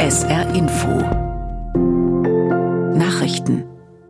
SR Info Nachrichten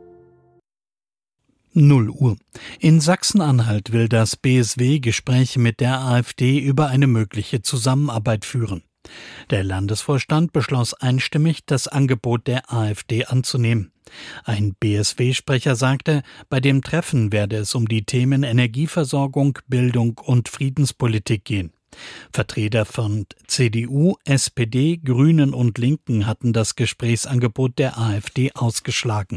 0 Uhr. In Sachsen-Anhalt will das BSW Gespräche mit der AfD über eine mögliche Zusammenarbeit führen. Der Landesvorstand beschloss einstimmig, das Angebot der AfD anzunehmen. Ein BSW-Sprecher sagte, bei dem Treffen werde es um die Themen Energieversorgung, Bildung und Friedenspolitik gehen. Vertreter von CDU, SPD, Grünen und Linken hatten das Gesprächsangebot der AfD ausgeschlagen.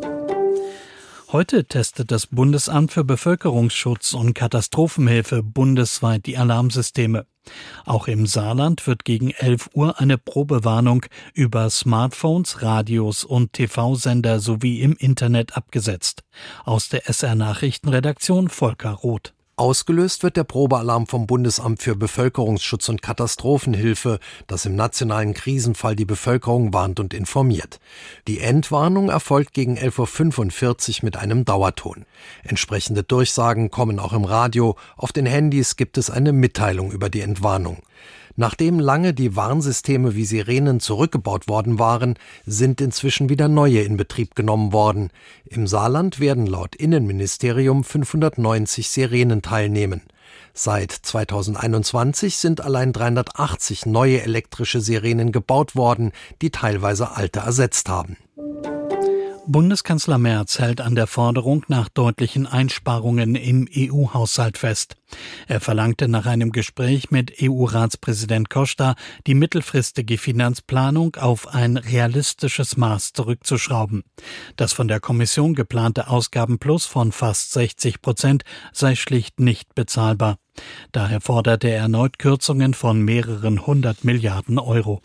Heute testet das Bundesamt für Bevölkerungsschutz und Katastrophenhilfe bundesweit die Alarmsysteme. Auch im Saarland wird gegen 11 Uhr eine Probewarnung über Smartphones, Radios und TV-Sender sowie im Internet abgesetzt. Aus der SR-Nachrichtenredaktion Volker Roth. Ausgelöst wird der Probealarm vom Bundesamt für Bevölkerungsschutz und Katastrophenhilfe, das im nationalen Krisenfall die Bevölkerung warnt und informiert. Die Endwarnung erfolgt gegen 11.45 Uhr mit einem Dauerton. Entsprechende Durchsagen kommen auch im Radio. Auf den Handys gibt es eine Mitteilung über die Entwarnung. Nachdem lange die Warnsysteme wie Sirenen zurückgebaut worden waren, sind inzwischen wieder neue in Betrieb genommen worden. Im Saarland werden laut Innenministerium 590 Sirenen teilnehmen. Seit 2021 sind allein 380 neue elektrische Sirenen gebaut worden, die teilweise alte ersetzt haben. Bundeskanzler Merz hält an der Forderung nach deutlichen Einsparungen im EU-Haushalt fest. Er verlangte nach einem Gespräch mit EU-Ratspräsident Costa, die mittelfristige Finanzplanung auf ein realistisches Maß zurückzuschrauben. Das von der Kommission geplante Ausgabenplus von fast 60% sei schlicht nicht bezahlbar. Daher forderte er erneut Kürzungen von mehreren 100 Milliarden Euro.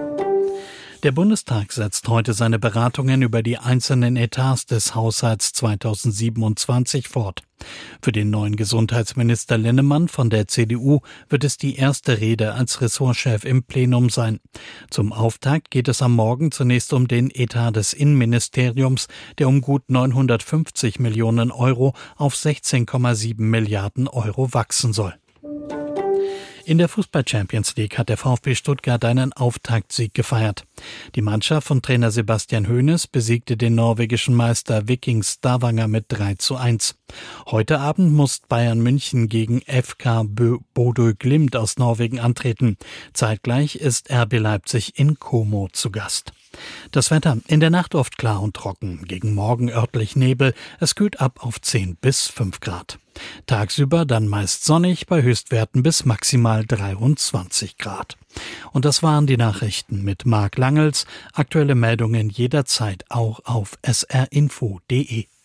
Der Bundestag setzt heute seine Beratungen über die einzelnen Etats des Haushalts 2027 fort. Für den neuen Gesundheitsminister Linnemann von der CDU wird es die erste Rede als Ressortchef im Plenum sein. Zum Auftakt geht es am Morgen zunächst um den Etat des Innenministeriums, der um gut 950 Millionen Euro auf 16,7 Milliarden Euro wachsen soll. In der Fußball-Champions League hat der VfB Stuttgart einen Auftaktsieg gefeiert. Die Mannschaft von Trainer Sebastian Hoeneß besiegte den norwegischen Meister Viking Stavanger mit 3:1. Heute Abend muss Bayern München gegen FK Bodø Glimt aus Norwegen antreten. Zeitgleich ist RB Leipzig in Como zu Gast. Das Wetter in der Nacht oft klar und trocken, gegen Morgen örtlich Nebel, es kühlt ab auf 10 bis 5 Grad. Tagsüber dann meist sonnig, bei Höchstwerten bis maximal 23 Grad. Und das waren die Nachrichten mit Marc Langels. Aktuelle Meldungen jederzeit auch auf srinfo.de.